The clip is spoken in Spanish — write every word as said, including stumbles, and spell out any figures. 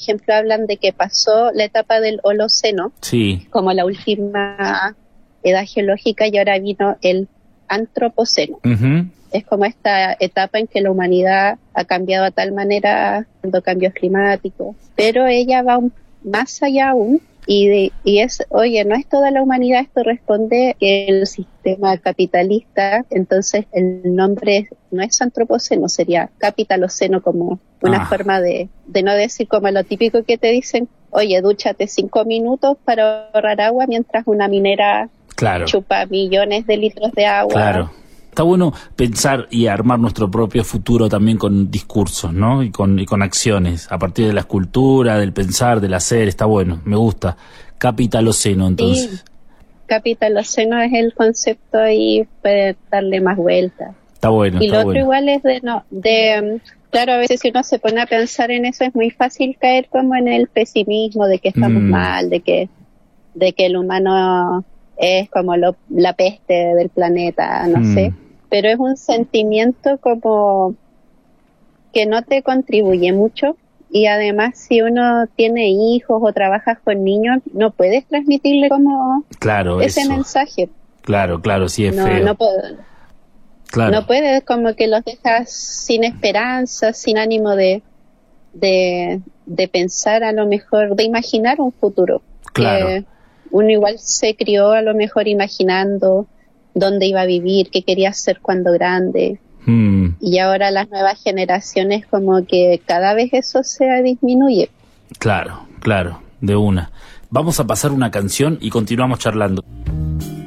ejemplo, hablan de que pasó la etapa del Holoceno, sí, como la última edad geológica, y ahora vino el Antropoceno. uh-huh. Es como esta etapa en que la humanidad ha cambiado de tal manera, los cambios climáticos, pero ella va un, más allá aún, y, de, y es, oye, no es toda la humanidad, esto responde que el sistema capitalista, entonces el nombre no es antropoceno, sería capitaloceno, como una ah. forma de, de no decir como lo típico que te dicen, oye, dúchate cinco minutos para ahorrar agua mientras una minera claro. chupa millones de litros de agua. Claro. Está bueno pensar y armar nuestro propio futuro también con discursos, ¿no? Y con, y con acciones, a partir de la escultura, del pensar, del hacer, está bueno, me gusta. Capitaloceno, entonces. Sí, capitaloceno es el concepto ahí, puede darle más vueltas. Está bueno, y está lo otro bueno. igual es de, no, de, claro, a veces si uno se pone a pensar en eso es muy fácil caer como en el pesimismo de que estamos Mm. mal, de que, de que el humano es como lo, la peste del planeta, no Mm. sé. Pero es un sentimiento como que no te contribuye mucho, y además si uno tiene hijos o trabajas con niños, no puedes transmitirle como Claro, ese eso. mensaje. Claro, claro, sí es No, feo. no puedo, claro. no puedes, como que los dejas sin esperanza, sin ánimo de, de, de pensar a lo mejor, de imaginar un futuro. Claro. Que uno igual se crió a lo mejor imaginando dónde iba a vivir, qué quería hacer cuando grande, Mm. y ahora las nuevas generaciones como que cada vez eso se disminuye. Claro, claro, de una. Vamos a pasar una canción y continuamos charlando.